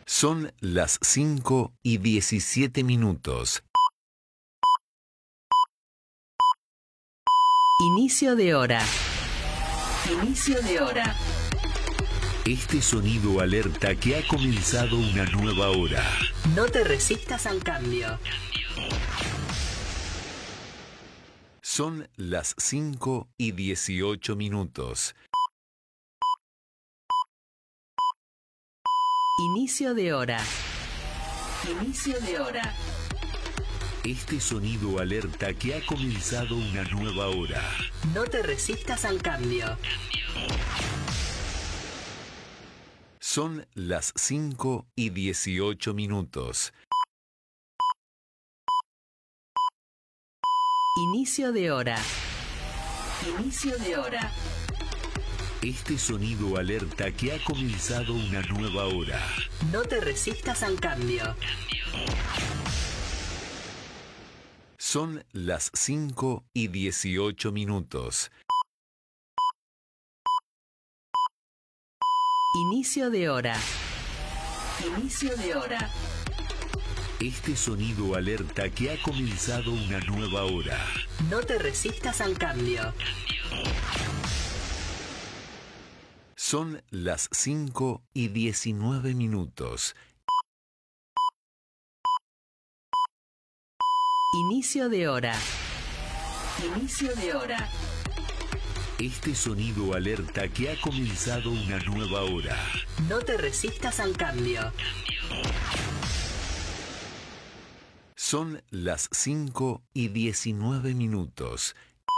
Son las 5:17. Inicio de hora. Inicio de hora. Este sonido alerta que ha comenzado una nueva hora. No te resistas al cambio. Son las 5:18. Inicio de hora. Inicio de hora. Este sonido alerta que ha comenzado una nueva hora. No te resistas al cambio. Son las 5:18. Inicio de hora. Inicio de hora. Este sonido alerta que ha comenzado una nueva hora. No te resistas al cambio. Son las 5:18. Inicio de hora. Inicio de hora. Este sonido alerta que ha comenzado una nueva hora. No te resistas al cambio. Son las 5:19. Inicio de hora. Inicio de hora. Este sonido alerta que ha comenzado una nueva hora. No te resistas al cambio. Son las 5:19.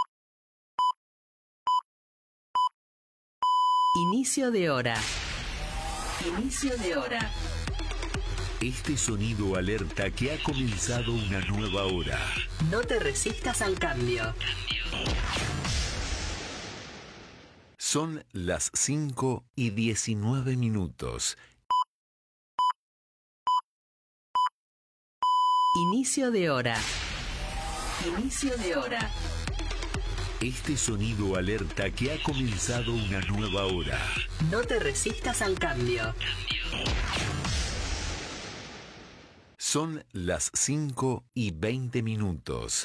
Inicio de hora. Inicio de hora. Este sonido alerta que ha comenzado una nueva hora. No te resistas al cambio. Son las 5:19. Inicio de hora. Inicio de hora. Este sonido alerta que ha comenzado una nueva hora. No te resistas al cambio. Son las 5:20.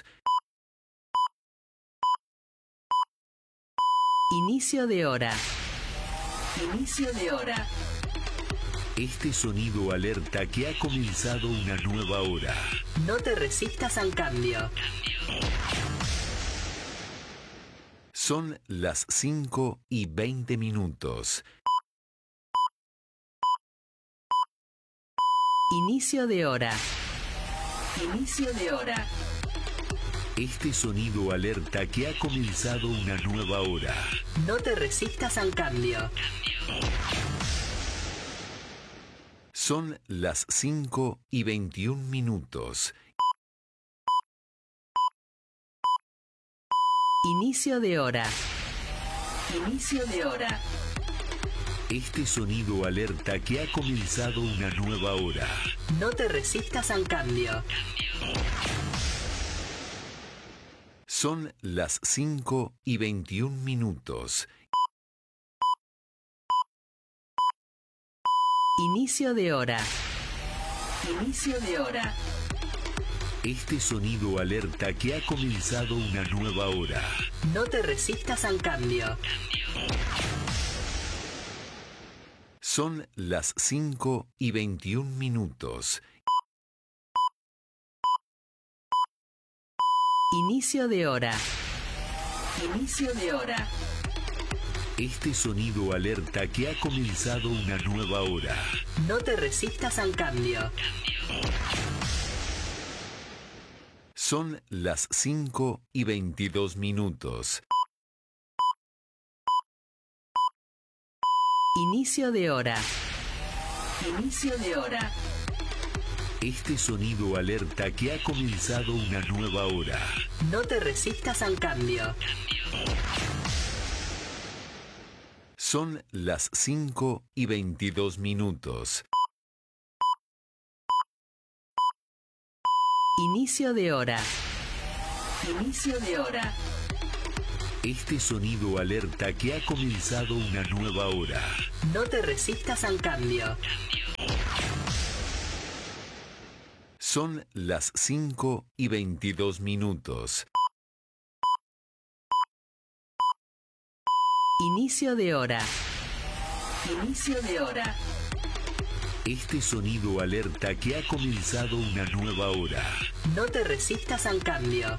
Inicio de hora. Inicio de hora. Este sonido alerta que ha comenzado una nueva hora. No te resistas al cambio. Son las 5:20. Inicio de hora. Inicio de hora. Este sonido alerta que ha comenzado una nueva hora. No te resistas al cambio. Son las 5:21. Inicio de hora. Inicio de hora. Este sonido alerta que ha comenzado una nueva hora. No te resistas al cambio. Son las 5:21. Inicio de hora. Inicio de hora. Este sonido alerta que ha comenzado una nueva hora. No te resistas al cambio. Son las 5:21. Inicio de hora. Inicio de hora. Este sonido alerta que ha comenzado una nueva hora. No te resistas al cambio. Son las 5:22. Inicio de hora. Inicio de hora. Este sonido alerta que ha comenzado una nueva hora. No te resistas al cambio. Son las 5:22. Inicio de hora. Inicio de hora. Este sonido alerta que ha comenzado una nueva hora. No te resistas al cambio. Son las 5:22. Inicio de hora. Inicio de hora. Este sonido alerta que ha comenzado una nueva hora. No te resistas al cambio.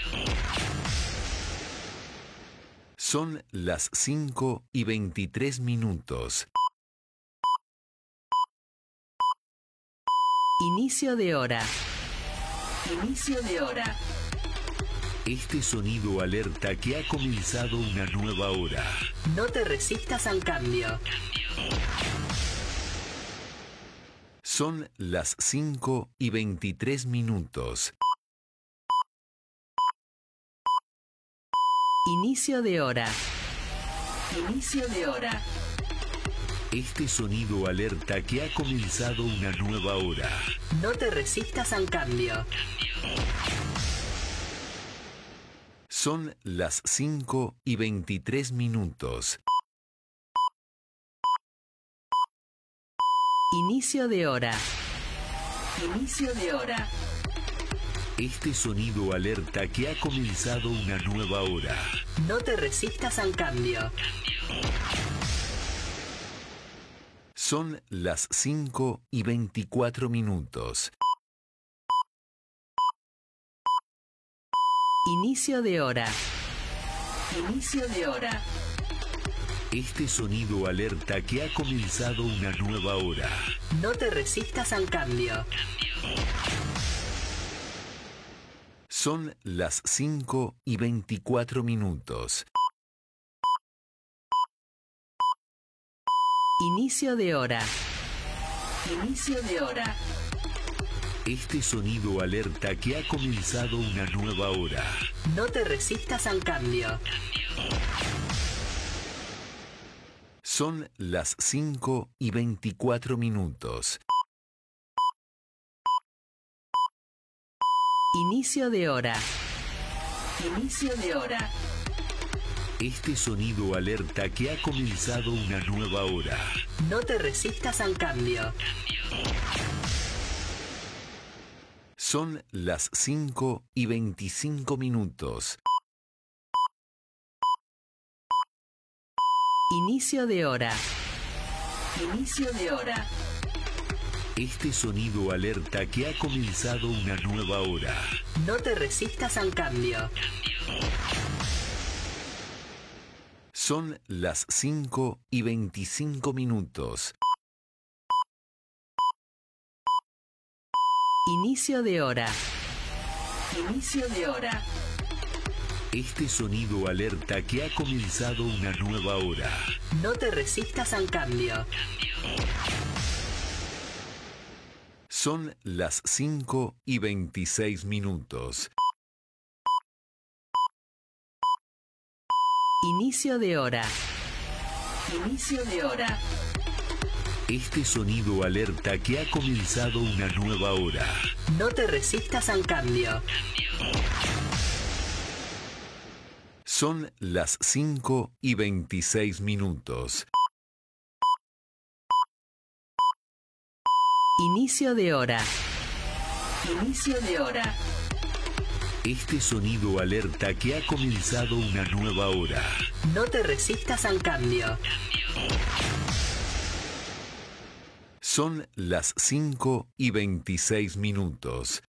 Son las 5:23. Inicio de hora. Inicio de hora. Este sonido alerta que ha comenzado una nueva hora. No te resistas al cambio. Son las 5:23. Inicio de hora. Inicio de hora. Este sonido alerta que ha comenzado una nueva hora. No te resistas al cambio. Son las 5:23. Inicio de hora. Inicio de hora. Este sonido alerta que ha comenzado una nueva hora. No te resistas al cambio. Son las 5:24. Inicio de hora. Inicio de hora. Este sonido alerta que ha comenzado una nueva hora. No te resistas al cambio. Son las 5:24. Inicio de hora. Inicio de hora. Este sonido alerta que ha comenzado una nueva hora. No te resistas al cambio. Son las 5:24. Inicio de hora. Inicio de hora. Este sonido alerta que ha comenzado una nueva hora. No te resistas al cambio. Son las 5:25. Inicio de hora. Inicio de hora. Este sonido alerta que ha comenzado una nueva hora. No te resistas al cambio. Son las 5:25. Inicio de hora. Inicio de hora. Este sonido alerta que ha comenzado una nueva hora. No te resistas al cambio. Son las 5:26. Inicio de hora. Inicio de hora. Este sonido alerta que ha comenzado una nueva hora. No te resistas al cambio. Son las 5:26. Inicio de hora. Inicio de hora. Este sonido alerta que ha comenzado una nueva hora. No te resistas al cambio. Son las 5:26.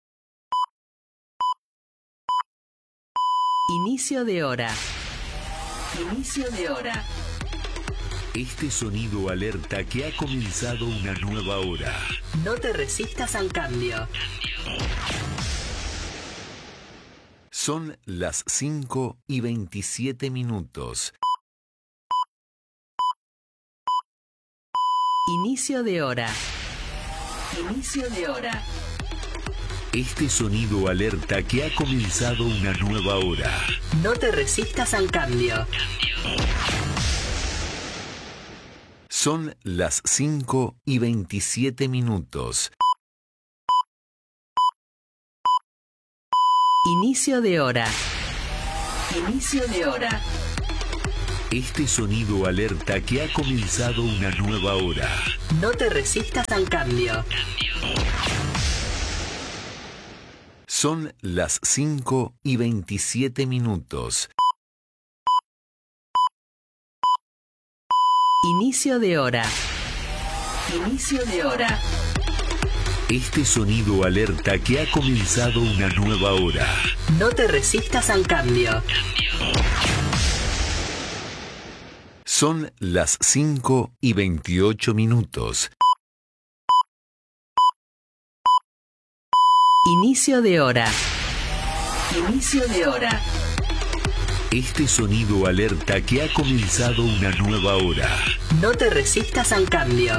Inicio de hora. Inicio de hora. Este sonido alerta que ha comenzado una nueva hora. No te resistas al cambio. Son las 5:27. Inicio de hora. Inicio de hora. Este sonido alerta que ha comenzado una nueva hora. No te resistas al cambio. Son las 5:27. Inicio de hora. Inicio de hora. Este sonido alerta que ha comenzado una nueva hora. No te resistas al cambio. Son las 5:27. Inicio de hora. Inicio de hora. Este sonido alerta que ha comenzado una nueva hora. No te resistas al cambio. Son las 5:28. Inicio de hora. Inicio de hora. Este sonido alerta que ha comenzado una nueva hora. No te resistas al cambio.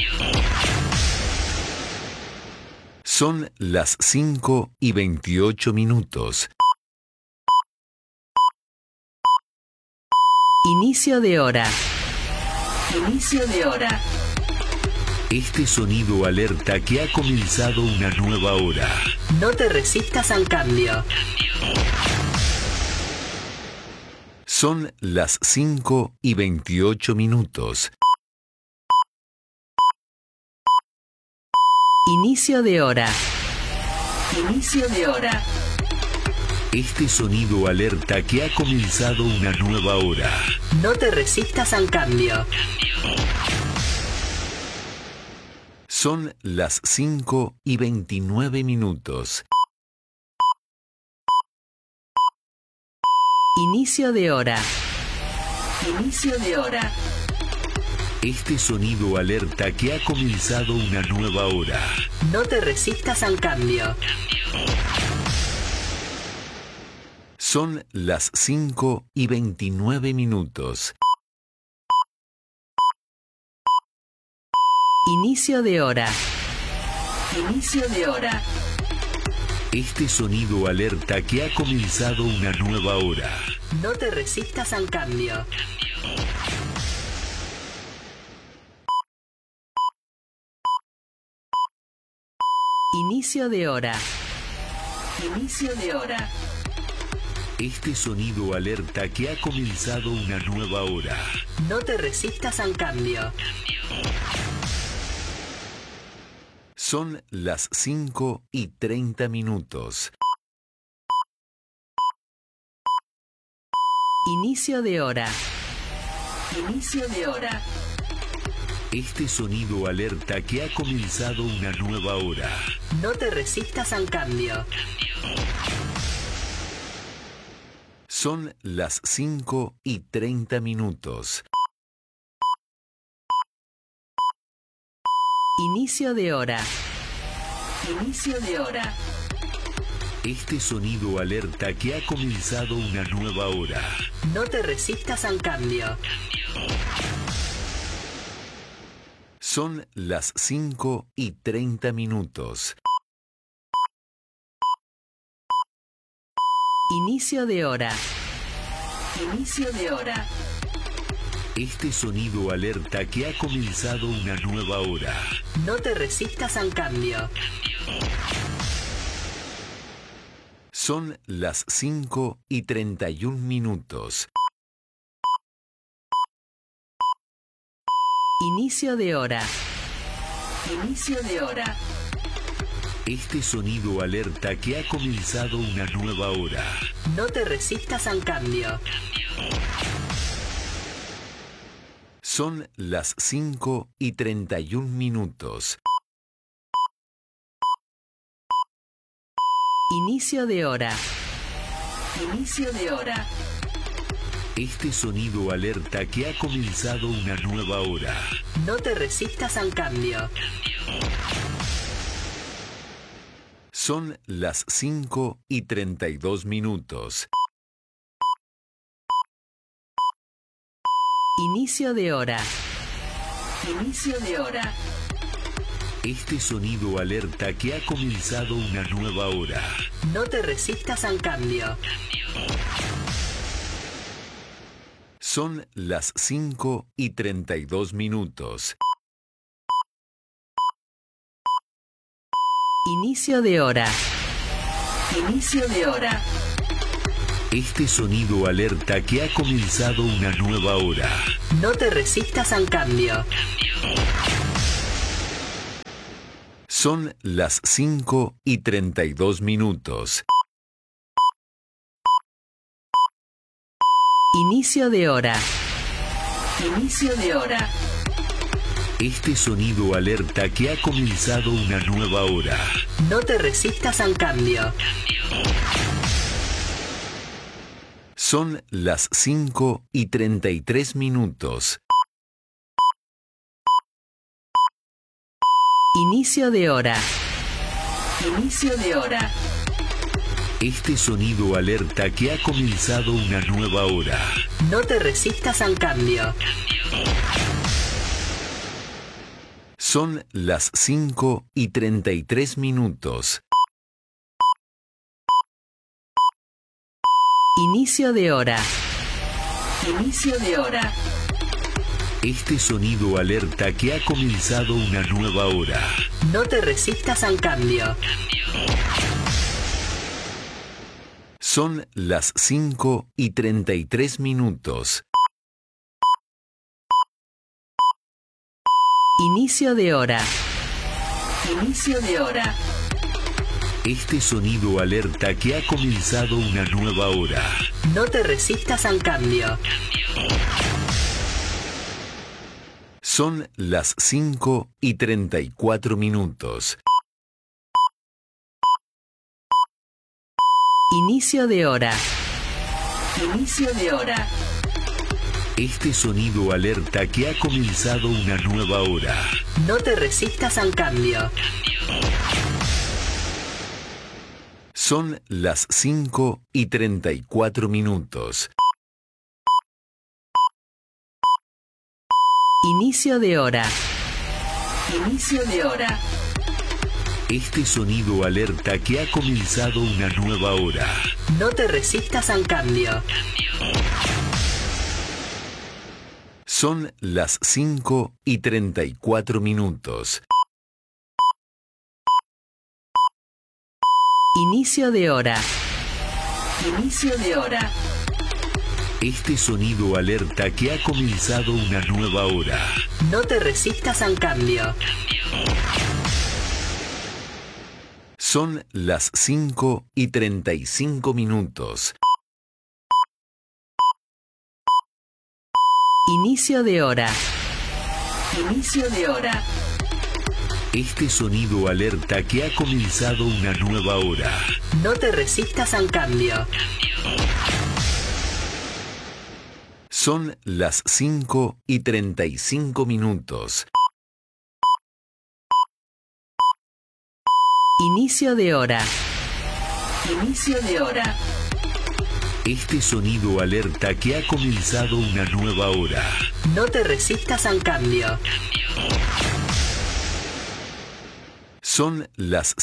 Son las 5:28. Inicio de hora. Inicio de hora. Este sonido alerta que ha comenzado una nueva hora. No te resistas al cambio. Son las 5:28. Inicio de hora. Inicio de hora. Este sonido alerta que ha comenzado una nueva hora. No te resistas al cambio. Son las 5:29. Inicio de hora. Inicio de hora. Este sonido alerta que ha comenzado una nueva hora. No te resistas al cambio. Son las 5:29. Inicio de hora. Inicio de hora. Este sonido alerta que ha comenzado una nueva hora. No te resistas al cambio. Inicio de hora. Inicio de hora. Este sonido alerta que ha comenzado una nueva hora. No te resistas al cambio. Son las 5:30. Inicio de hora. Inicio de hora. Este sonido alerta que ha comenzado una nueva hora. No te resistas al cambio. Son las 5:30. Inicio de hora. Inicio de hora. Este sonido alerta que ha comenzado una nueva hora. No te resistas al cambio. Son las 5:30. Inicio de hora. Inicio de hora. Este sonido alerta que ha comenzado una nueva hora. No te resistas al cambio. Son las 5:31. Inicio de hora. Inicio de hora. Este sonido alerta que ha comenzado una nueva hora. No te resistas al cambio. Son las 5:31. Inicio de hora. Inicio de hora. Este sonido alerta que ha comenzado una nueva hora. No te resistas al cambio. Son las 5:32. Inicio de hora. Inicio de hora. Este sonido alerta que ha comenzado una nueva hora. No te resistas al cambio. Son las 5:32. Inicio de hora. Inicio de hora. Este sonido alerta que ha comenzado una nueva hora. No te resistas al cambio. Son las 5:32. Inicio de hora. Inicio de hora. Este sonido alerta que ha comenzado una nueva hora. No te resistas al cambio. Son las 5:33. Inicio de hora. Inicio de hora. Este sonido alerta que ha comenzado una nueva hora. No te resistas al cambio. Son las 5:33. Inicio de hora. Inicio de hora. Este sonido alerta que ha comenzado una nueva hora. No te resistas al cambio. Son las 5:33. Inicio de hora. Inicio de hora. Este sonido alerta que ha comenzado una nueva hora. No te resistas al cambio. Son las 5:34. Inicio de hora. Inicio de hora. Este sonido alerta que ha comenzado una nueva hora. No te resistas al cambio. Son las 5:34. Inicio de hora. Inicio de hora. Este sonido alerta que ha comenzado una nueva hora. No te resistas al cambio. Son las 5:34. Inicio de hora. Inicio de hora. Este sonido alerta que ha comenzado una nueva hora. No te resistas al cambio. Son las 5:35. Inicio de hora. Inicio de hora. Este sonido alerta que ha comenzado una nueva hora. No te resistas al cambio. Son las 5:35. Inicio de hora. Inicio de hora. Este sonido alerta que ha comenzado una nueva hora. No te resistas al cambio. Son las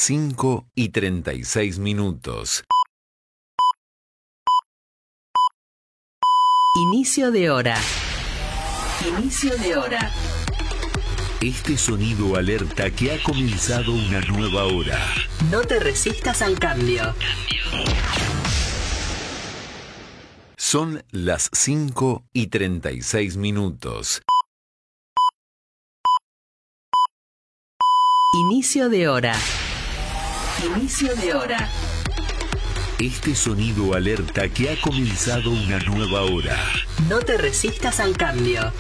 5:36. Inicio de hora. Inicio de hora. Este sonido alerta que ha comenzado una nueva hora. No te resistas al cambio. Son las 5:36. Inicio de hora. Inicio de hora. Este sonido alerta que ha comenzado una nueva hora. No te resistas al cambio.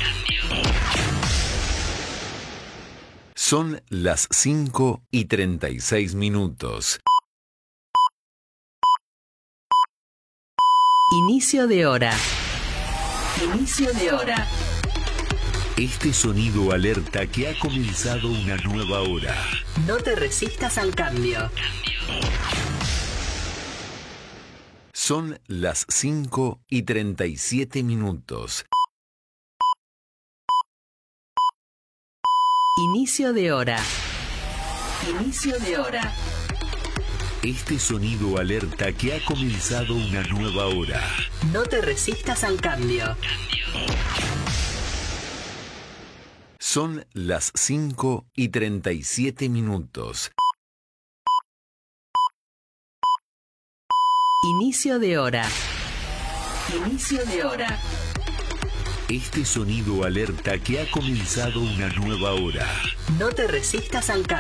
Son las 5:36. Inicio de hora. Inicio de hora. Este sonido alerta que ha comenzado una nueva hora. No te resistas al cambio. Son las 5:37. Inicio de hora. Inicio de hora. Este sonido alerta que ha comenzado una nueva hora. No te resistas al cambio. Son las 5:37. Inicio de hora. Inicio de hora. Este sonido alerta que ha comenzado una nueva hora. No te resistas al cambio.